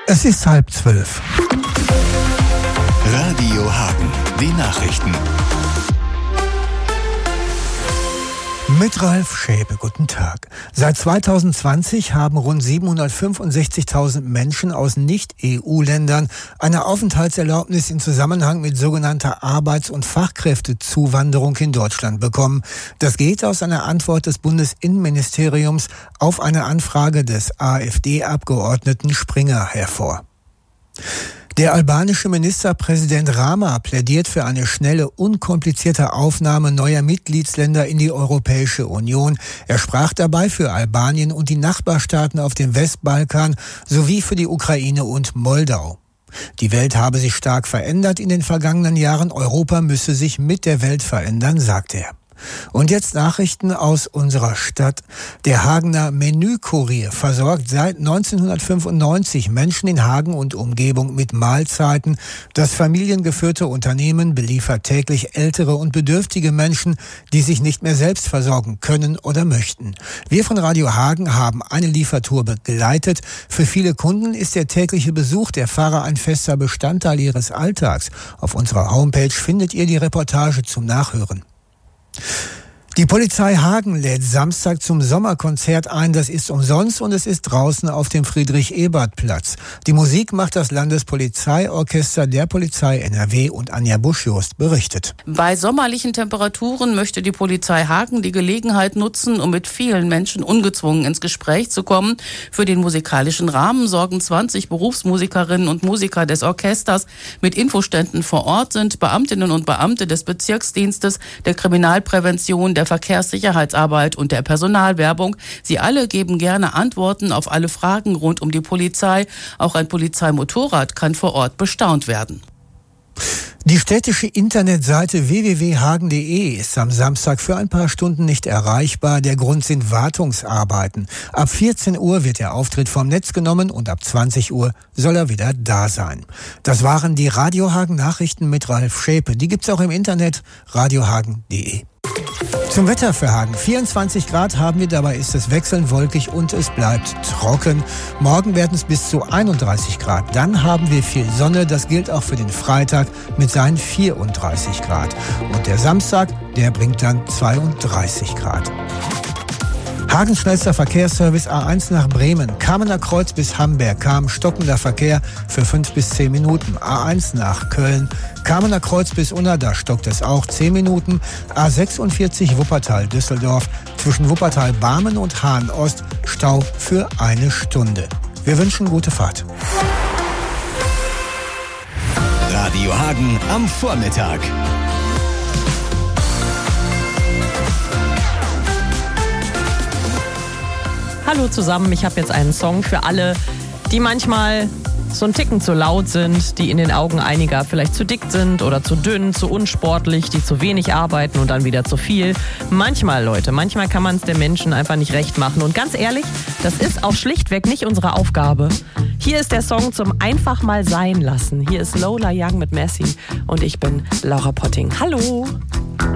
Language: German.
Es ist 11:30. Radio Hagen, die Nachrichten. Mit Ralf Schäpe, guten Tag. Seit 2020 haben rund 765.000 Menschen aus Nicht-EU-Ländern eine Aufenthaltserlaubnis in Zusammenhang mit sogenannter Arbeits- und Fachkräftezuwanderung in Deutschland bekommen. Das geht aus einer Antwort des Bundesinnenministeriums auf eine Anfrage des AfD-Abgeordneten Springer hervor. Der albanische Ministerpräsident Rama plädiert für eine schnelle, unkomplizierte Aufnahme neuer Mitgliedsländer in die Europäische Union. Er sprach dabei für Albanien und die Nachbarstaaten auf dem Westbalkan sowie für die Ukraine und Moldau. Die Welt habe sich stark verändert in den vergangenen Jahren. Europa müsse sich mit der Welt verändern, sagt er. Und jetzt Nachrichten aus unserer Stadt. Der Hagener Menükurier versorgt seit 1995 Menschen in Hagen und Umgebung mit Mahlzeiten. Das familiengeführte Unternehmen beliefert täglich ältere und bedürftige Menschen, die sich nicht mehr selbst versorgen können oder möchten. Wir von Radio Hagen haben eine Liefertour begleitet. Für viele Kunden ist der tägliche Besuch der Pfarrer ein fester Bestandteil ihres Alltags. Auf unserer Homepage findet ihr die Reportage zum Nachhören. Die Polizei Hagen lädt Samstag zum Sommerkonzert ein. Das ist umsonst und es ist draußen auf dem Friedrich-Ebert-Platz. Die Musik macht das Landespolizeiorchester der Polizei NRW und Anja Busch-Jost berichtet. Bei sommerlichen Temperaturen möchte die Polizei Hagen die Gelegenheit nutzen, um mit vielen Menschen ungezwungen ins Gespräch zu kommen. Für den musikalischen Rahmen sorgen 20 Berufsmusikerinnen und Musiker des Orchesters. Mit Infoständen vor Ort sind Beamtinnen und Beamte des Bezirksdienstes, der Kriminalprävention, der Verkehrssicherheitsarbeit und der Personalwerbung. Sie alle geben gerne Antworten auf alle Fragen rund um die Polizei. Auch ein Polizeimotorrad kann vor Ort bestaunt werden. Die städtische Internetseite www.hagen.de ist am Samstag für ein paar Stunden nicht erreichbar. Der Grund sind Wartungsarbeiten. Ab 14 Uhr wird der Auftritt vom Netz genommen und ab 20 Uhr soll er wieder da sein. Das waren die Radio Hagen Nachrichten mit Ralf Schäpe. Die gibt's auch im Internet radiohagen.de. Zum Wetter für Hagen. 24 Grad haben wir, dabei ist es wechselnd wolkig und es bleibt trocken. Morgen werden es bis zu 31 Grad. Dann haben wir viel Sonne. Das gilt auch für den Freitag mit seinen 34 Grad. Und der Samstag, der bringt dann 32 Grad. Hagens schnellster Verkehrsservice A1 nach Bremen. Kamener Kreuz bis Hamburg kam stockender Verkehr für 5 bis 10 Minuten. A1 nach Köln. Kamener Kreuz bis Unna, da stockt es auch 10 Minuten. A46 Wuppertal-Düsseldorf. Zwischen Wuppertal-Barmen und Hahn-Ost Stau für 1 Stunde. Wir wünschen gute Fahrt. Radio Hagen am Vormittag. Hallo zusammen, ich habe jetzt einen Song für alle, die manchmal so ein Ticken zu laut sind, die in den Augen einiger vielleicht zu dick sind oder zu dünn, zu unsportlich, die zu wenig arbeiten und dann wieder zu viel. Manchmal, Leute, manchmal kann man es den Menschen einfach nicht recht machen. Und ganz ehrlich, das ist auch schlichtweg nicht unsere Aufgabe. Hier ist der Song zum einfach mal sein lassen. Hier ist Lola Young mit Messi und ich bin Laura Potting. Hallo!